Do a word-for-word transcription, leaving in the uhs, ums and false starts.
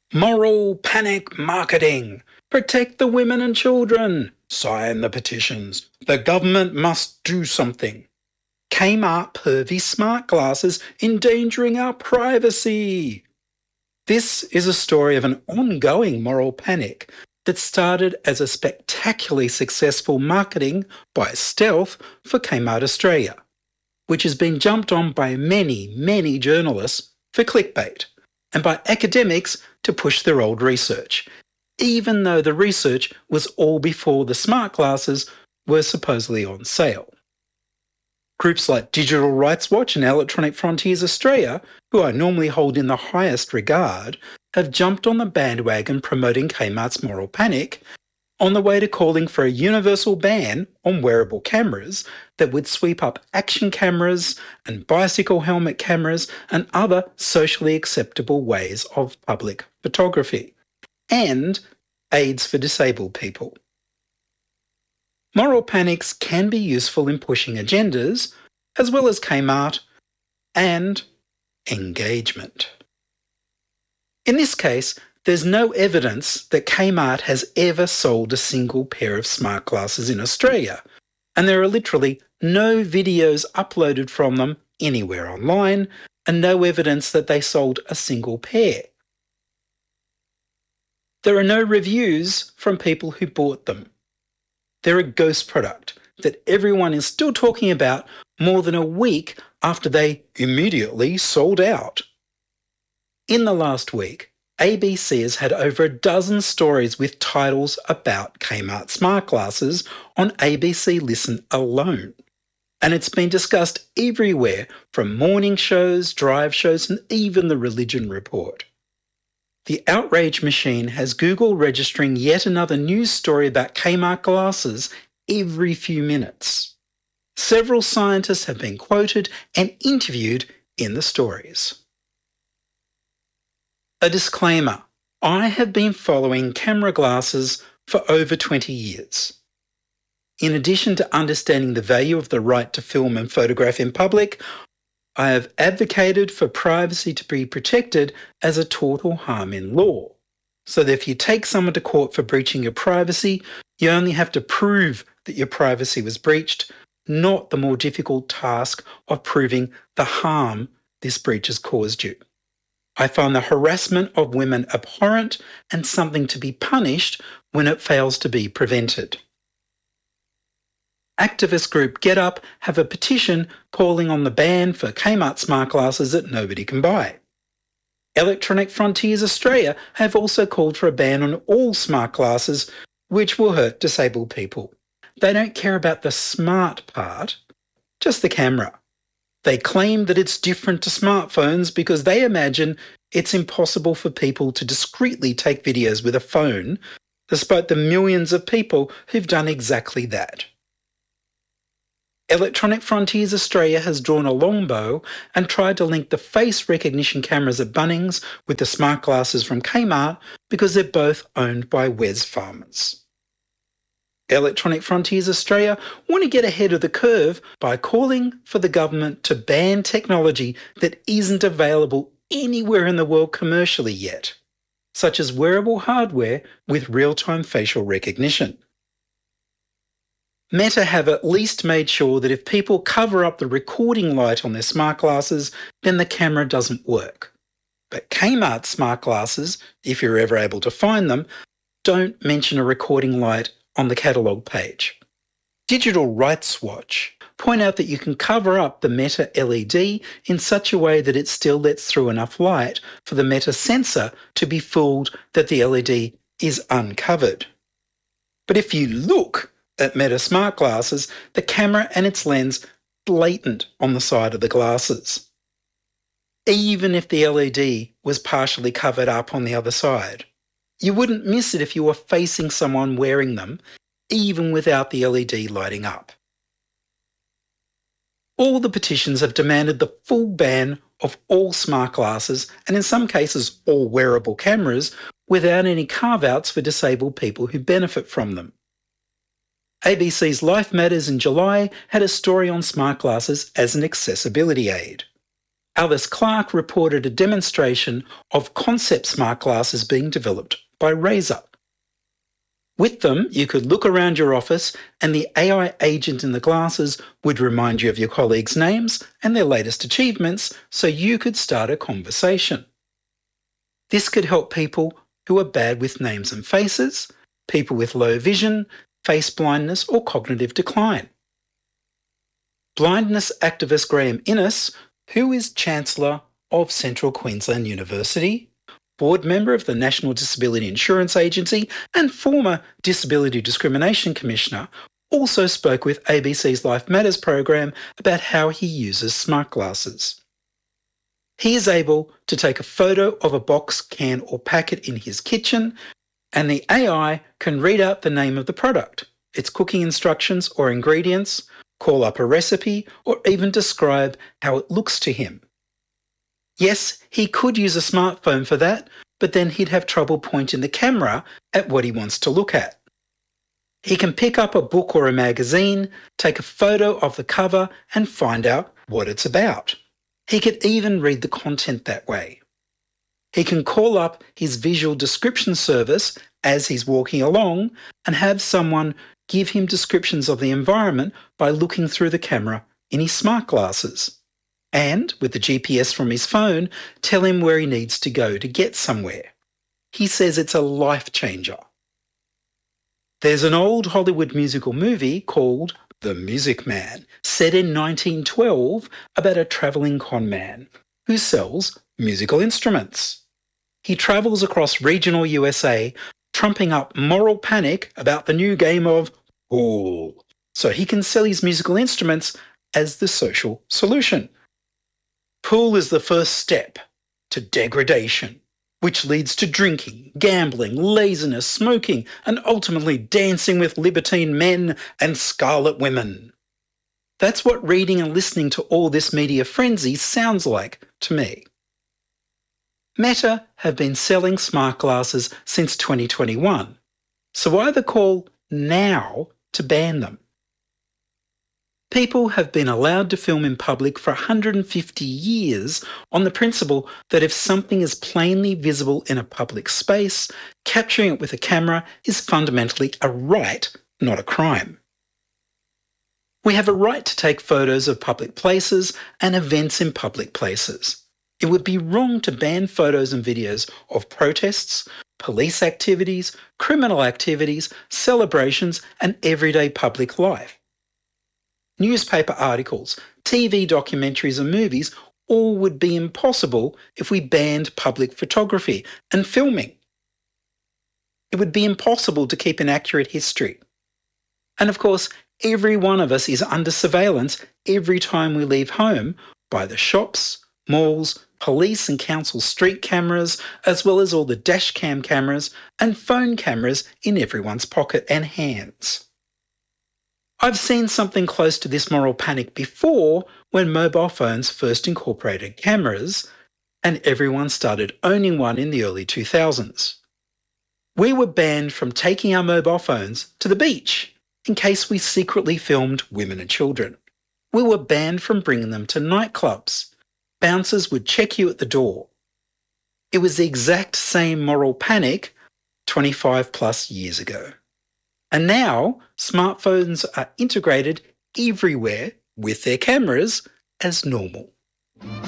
Moral panic marketing. Protect the women and children. Sign the petitions. The government must do something. Kmart pervy smart glasses endangering our privacy. This is a story of an ongoing moral panic that started as a spectacularly successful marketing by stealth for Kmart Australia, which has been jumped on by many, many journalists for clickbait and by academics to push their old research, even though the research was all before the smart glasses were supposedly on sale. Groups like Digital Rights Watch and Electronic Frontiers Australia, who I normally hold in the highest regard, have jumped on the bandwagon promoting Kmart's moral panic on the way to calling for a universal ban on wearable cameras that would sweep up action cameras and bicycle helmet cameras and other socially acceptable ways of public photography, and aids for disabled people. Moral panics can be useful in pushing agendas, as well as Kmart, and engagement. In this case, there's no evidence that Kmart has ever sold a single pair of smart glasses in Australia, and there are literally no videos uploaded from them anywhere online, and no evidence that they sold a single pair. There are no reviews from people who bought them. They're a ghost product that everyone is still talking about more than a week after they immediately sold out. In the last week, A B C has had over a dozen stories with titles about Kmart smart glasses on A B C Listen alone. And it's been discussed everywhere, from morning shows, drive shows, and even the Religion Report. The outrage machine has Google registering yet another news story about Kmart glasses every few minutes. Several scientists have been quoted and interviewed in the stories. A disclaimer: I have been following camera glasses for over twenty years. In addition to understanding the value of the right to film and photograph in public, I have advocated for privacy to be protected as a tort or harm in law, so that if you take someone to court for breaching your privacy, you only have to prove that your privacy was breached, not the more difficult task of proving the harm this breach has caused you. I find the harassment of women abhorrent and something to be punished when it fails to be prevented. Activist group GetUp have a petition calling on the ban for Kmart smart glasses that nobody can buy. Electronic Frontiers Australia have also called for a ban on all smart glasses, which will hurt disabled people. They don't care about the smart part, just the camera. They claim that it's different to smartphones because they imagine it's impossible for people to discreetly take videos with a phone, despite the millions of people who've done exactly that. Electronic Frontiers Australia has drawn a long bow and tried to link the face recognition cameras at Bunnings with the smart glasses from Kmart because they're both owned by Wesfarmers. Electronic Frontiers Australia want to get ahead of the curve by calling for the government to ban technology that isn't available anywhere in the world commercially yet, such as wearable hardware with real-time facial recognition. Meta have at least made sure that if people cover up the recording light on their smart glasses, then the camera doesn't work. But Kmart smart glasses, if you're ever able to find them, don't mention a recording light on the catalogue page. Digital Rights Watch point out that you can cover up the Meta L E D in such a way that it still lets through enough light for the Meta sensor to be fooled that the L E D is uncovered. But if you look at Meta smart glasses, the camera and its lens blatant on the side of the glasses, even if the L E D was partially covered up on the other side. You wouldn't miss it if you were facing someone wearing them, even without the L E D lighting up. All the petitions have demanded the full ban of all smart glasses, and in some cases all wearable cameras, without any carve-outs for disabled people who benefit from them. A B C's Life Matters in July had a story on smart glasses as an accessibility aid. Alice Clark reported a demonstration of concept smart glasses being developed by Razer. With them, you could look around your office and the A I agent in the glasses would remind you of your colleagues' names and their latest achievements so you could start a conversation. This could help people who are bad with names and faces, people with low vision, face blindness or cognitive decline. Blindness activist Graham Innes, who is Chancellor of Central Queensland University, board member of the National Disability Insurance Agency and former Disability Discrimination Commissioner, also spoke with A B C's Life Matters program about how he uses smart glasses. He is able to take a photo of a box, can or packet in his kitchen, and the A I can read out the name of the product, its cooking instructions or ingredients, call up a recipe, or even describe how it looks to him. Yes, he could use a smartphone for that, but then he'd have trouble pointing the camera at what he wants to look at. He can pick up a book or a magazine, take a photo of the cover, and find out what it's about. He could even read the content that way. He can call up his visual description service as he's walking along and have someone give him descriptions of the environment by looking through the camera in his smart glasses. And, with the G P S from his phone, tell him where he needs to go to get somewhere. He says it's a life changer. There's an old Hollywood musical movie called The Music Man, set in nineteen twelve about a travelling con man who sells musical instruments. He travels across regional U S A, trumping up moral panic about the new game of pool, so he can sell his musical instruments as the social solution. Pool is the first step to degradation, which leads to drinking, gambling, laziness, smoking, and ultimately dancing with libertine men and scarlet women. That's what reading and listening to all this media frenzy sounds like to me. Meta have been selling smart glasses since twenty twenty-one, so why the call now to ban them? People have been allowed to film in public for one hundred fifty years on the principle that if something is plainly visible in a public space, capturing it with a camera is fundamentally a right, not a crime. We have a right to take photos of public places and events in public places. It would be wrong to ban photos and videos of protests, police activities, criminal activities, celebrations, and everyday public life. Newspaper articles, T V documentaries and movies all would be impossible if we banned public photography and filming. It would be impossible to keep an accurate history. And of course, every one of us is under surveillance every time we leave home by the shops, malls, police and council street cameras, as well as all the dash cam cameras and phone cameras in everyone's pocket and hands. I've seen something close to this moral panic before when mobile phones first incorporated cameras and everyone started owning one in the early two thousands. We were banned from taking our mobile phones to the beach in case we secretly filmed women and children. We were banned from bringing them to nightclubs. Bouncers would check you at the door. It was the exact same moral panic twenty-five plus years ago. And now, smartphones are integrated everywhere with their cameras as normal.